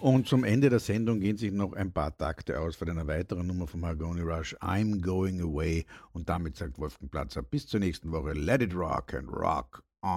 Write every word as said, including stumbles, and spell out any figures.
Und zum Ende der Sendung gehen sich noch ein paar Takte aus für eine weitere Nummer vom Mahagoni Rush, I'm Going Away. Und damit sagt Wolfgang Platzer, bis zur nächsten Woche. Let it rock and rock